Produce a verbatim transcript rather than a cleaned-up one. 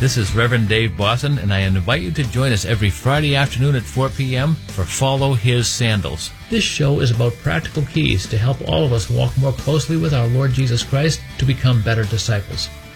This is Reverend Dave Boston, and I invite you to join us every Friday afternoon at four p.m. for Follow His Sandals. This show is about practical keys to help all of us walk more closely with our Lord Jesus Christ to become better disciples.